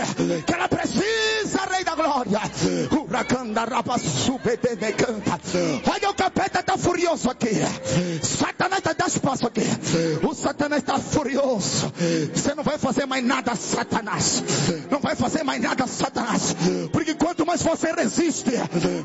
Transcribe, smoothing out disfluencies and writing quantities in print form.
que ela precisa, Rei da Glória. Olha, o capeta está furioso aqui. Satanás está dando espaço aqui. O Satanás está furioso. Você não vai fazer mais nada, Satanás. Não vai fazer mais nada, Satanás. Porque quanto mais você resiste,